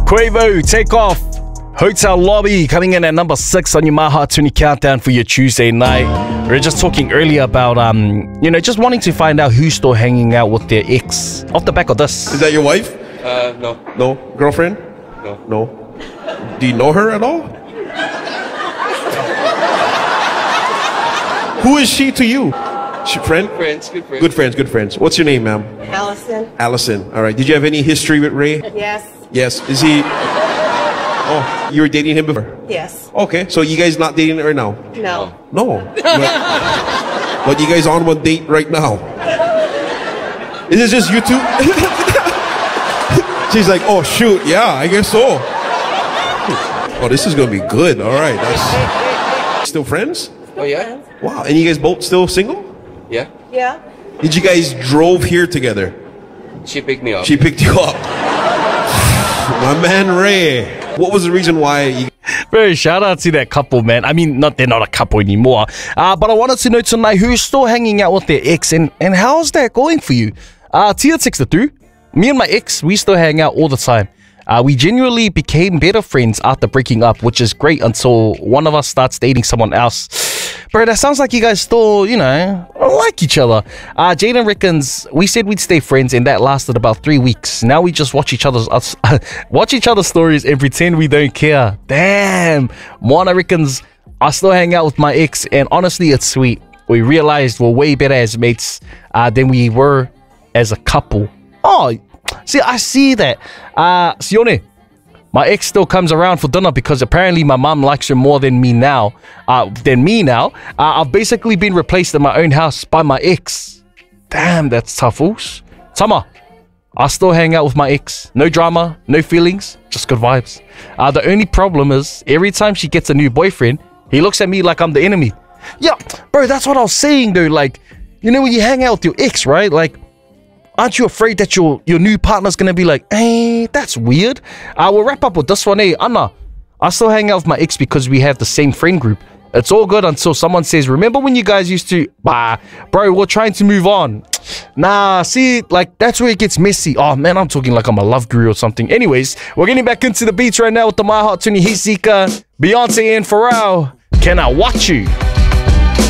Quavo, Take Off. Hotel Lobby coming in at number 6 on your My Heart 20 countdown for your Tuesday night. We were just talking earlier about, just wanting to find out who's still hanging out with their ex. Off the back of this. Is that your wife? No. No? Girlfriend? No. No? Do you know her at all? Who is she to you? She friend? Friends, good friends. Good friends, good friends. What's your name, ma'am? Allison. Allison. All right. Did you have any history with Ray? Yes. Yes. Is he... Oh, you were dating him before? Yes. Okay. So you guys not dating her now? No. No. But you guys on one date right now? Is it just you two? She's like, oh shoot, yeah, I guess so. Oh, this is gonna be good. All right. That's... Still friends? Oh, yeah? Wow. And you guys both still single? Yeah. Yeah. Did you guys drove here together? She picked me up. She picked you up. My man Ray. What was the reason why you... Bro, shout out to that couple, man. I mean, they're not a couple anymore. But I wanted to know tonight who's still hanging out with their ex and how's that going for you? Tia texted through. Me and my ex, we still hang out all the time. We genuinely became better friends after breaking up, which is great until one of us starts dating someone else. Bro, that sounds like you guys still, like each other. Jaden reckons we said we'd stay friends and that lasted about 3 weeks. Now we just watch each other's stories and pretend we don't care. Damn. Moana reckons I still hang out with my ex and honestly it's sweet. We realized we're way better as mates than we were as a couple. Oh, see, I see that. Sione, my ex still comes around for dinner because apparently my mom likes her more than me now. I've basically been replaced in my own house by my ex. Damn, that's tough, oops. Tama, I still hang out with my ex. No drama, no feelings, just good vibes. The only problem is every time she gets a new boyfriend, he looks at me like I'm the enemy. Yeah, bro, that's what I was saying though. Like, when you hang out with your ex, right? Like, aren't you afraid that your new partner's gonna be like, hey, that's weird? We'll wrap up with this one. Hey, Anna, I still hang out with my ex because we have the same friend group. It's all good until someone says, remember when you guys used to... Bro, we're trying to move on. Nah, see, like, that's where it gets messy. Oh, man, I'm talking like I'm a love guru or something. Anyways, we're getting back into the beats right now with the My Heart 20 Heat Seeker, Beyonce and Pharrell. Can I watch you?